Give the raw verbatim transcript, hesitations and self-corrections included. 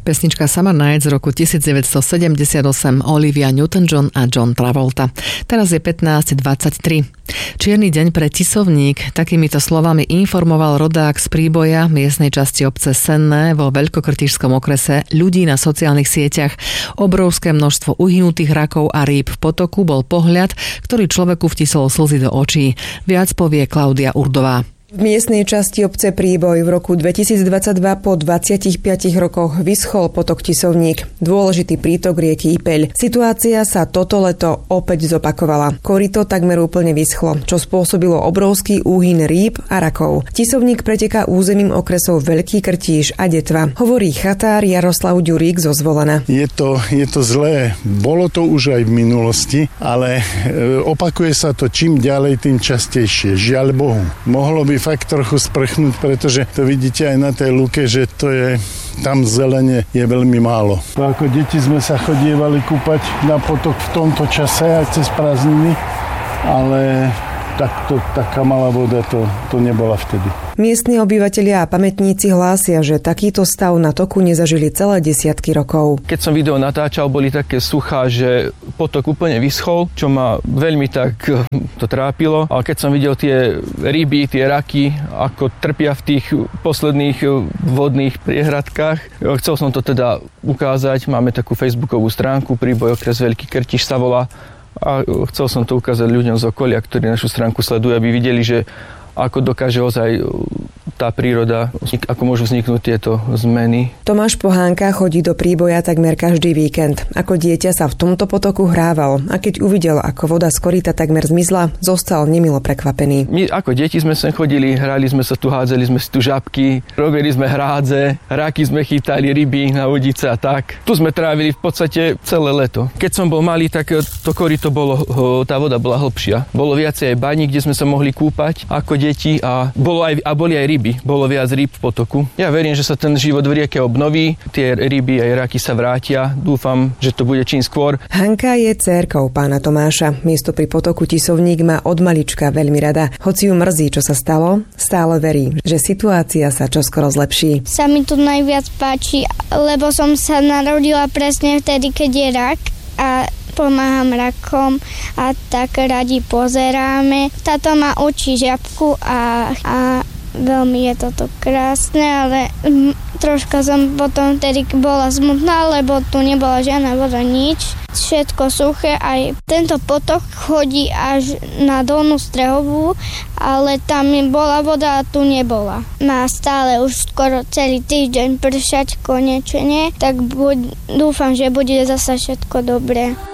Pesnička Summer Night z roku devätnásťsedemdesiatosem, Olivia Newton-John a John Travolta. Teraz je pätnásť dvadsaťtri. Čierny deň pre Tisovník, takýmito slovami informoval rodák z Príboja, miestnej časti obce Senné vo Veľkokrtíšskom okrese ľudí na sociálnych sieťach. Obrovské množstvo uhynutých rakov a rýb v potoku bol pohľad, ktorý človeku vtisol slzy do očí. Viac povie Klaudia Urdová. V miestnej časti obce Príboj v roku dvetisícdvadsaťdva po dvadsiatich piatich rokoch vyschol potok Tisovník, dôležitý prítok rieky Ipeľ. Situácia sa toto leto opäť zopakovala. Koryto takmer úplne vyschlo, čo spôsobilo obrovský úhyn rýb a rakov. Tisovník preteká územím okresov Veľký Krtíš a Detva, hovorí chatár Jaroslav Ďurík zo Zvolena. Je to, je to zlé. Bolo to už aj v minulosti, ale e, opakuje sa to čím ďalej, tým častejšie. Žiaľ Bohu. Mohlo by fakt trochu sprchnúť, pretože to vidíte aj na tej lúke, že to je tam zelene je veľmi málo. Ako deti sme sa chodievali kúpať na potok v tomto čase aj cez prázdniny, ale takto, taká malá voda to, to nebola vtedy. Miestni obyvatelia a pamätníci hlásia, že takýto stav na toku nezažili celé desiatky rokov. Keď som video natáčal, boli také suchá, že potok úplne vyschol, čo ma veľmi tak to trápilo. Ale keď som videl tie ryby, tie raky, ako trpia v tých posledných vodných priehradkách, chcel som to teda ukázať. Máme takú facebookovú stránku Príboj okres Veľký Krtíš sa volá. A chcel som to ukázať ľuďom z okolia, ktorí našu stránku sledujú, aby videli, že ako dokáže ozaj tá príroda, ako môžu vzniknúť tieto zmeny. Tomáš Pohánka chodí do Príboja takmer každý víkend. Ako dieťa sa v tomto potoku hrával a keď uvidel, ako voda z koryta takmer zmizla, zostal nemilo prekvapený. My ako deti sme sem chodili, hrali sme sa tu, hádzali sme si tu žabky, robili sme hrádze, raky sme chytali, ryby na vodice a tak. Tu sme trávili v podstate celé leto. Keď som bol malý, tak to koryto bolo, tá voda bola hlbšia. Bolo viacej aj baní, kde sme sa mohli kúpať ako deti a, bolo aj, a boli aj ryby. Bolo viac rýb v potoku. Ja verím, že sa ten život v rieke obnoví, tie ryby aj raky sa vrátia. Dúfam, že to bude čím skôr. Hanka je dcérkou pána Tomáša. Miesto pri potoku Tisovník má od malička veľmi rada. Hoci ju mrzí, čo sa stalo, stále verí, že situácia sa čoskoro zlepší. Sa mi tu najviac páči, lebo som sa narodila presne vtedy, keď je rak a pomáham rakom a tak radi pozeráme. Táto ma učí žabku a, a veľmi je toto krásne, ale hm, troška som potom tedy bola smutná, lebo tu nebola žiadna voda, nič. Všetko suché, aj tento potok chodí až na Dolnú Strehovú, ale tam bola voda a tu nebola. Má stále už skoro celý týždeň pršať konečne, tak buď, dúfam, že bude zasa všetko dobré.